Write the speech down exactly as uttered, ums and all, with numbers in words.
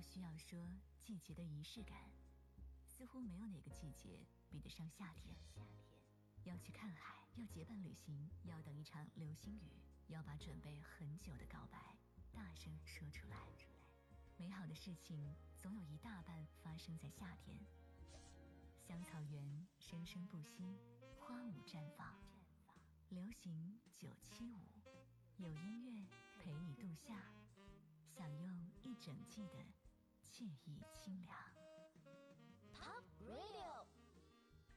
需要说季节的仪式感，似乎没有哪个季节比得上夏天。要去看海，要结伴旅行，要等一场流星雨，要把准备很久的告白大声说出来。美好的事情总有一大半发生在夏天。香草园生生不息，花舞绽放。流行九七五，有音乐陪你度夏，享用一整季的惬意清凉。 Pop Radio。